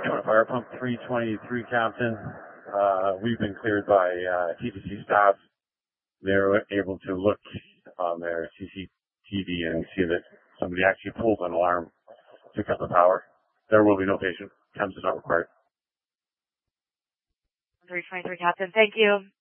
Fire Pump 323, Captain. We've been cleared by TTC staff. They're able to look on their CCTV and see that somebody actually pulled an alarm to cut the power. There will be no patient. Temps is not required. 323, Captain. Thank you.